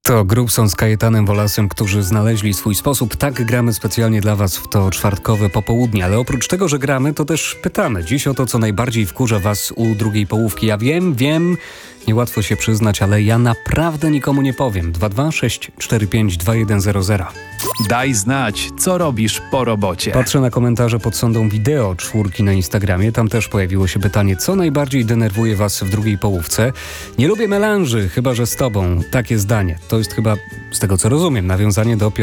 To Grubson z Kajetanem Wolasem, którzy znaleźli swój sposób. Tak gramy specjalnie dla Was w to czwartkowe popołudnie. Ale oprócz tego, że gramy, to też pytamy. Dziś o to, co najbardziej wkurza Was u drugiej połówki. Ja wiem, niełatwo się przyznać, ale ja naprawdę nikomu nie powiem. 226452100. Daj znać, co robisz po robocie. Patrzę na komentarze pod sondą wideo czwórki na Instagramie. Tam też pojawiło się pytanie, co najbardziej denerwuje Was w drugiej połówce. Nie lubię melanży, chyba że z Tobą. Takie zdanie. To jest chyba, z tego co rozumiem, nawiązanie do